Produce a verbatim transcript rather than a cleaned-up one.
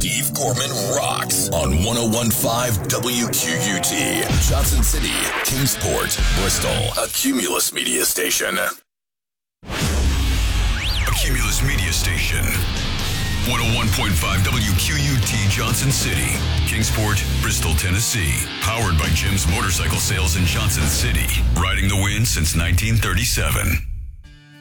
Steve Gorman rocks on one oh one point five W Q U T. Johnson City, Kingsport, Bristol. A Cumulus Media Station. A Cumulus Media Station. one oh one point five W Q U T, Johnson City, Kingsport, Bristol, Tennessee. Powered by Jim's Motorcycle Sales in Johnson City. Riding the wind since nineteen thirty-seven.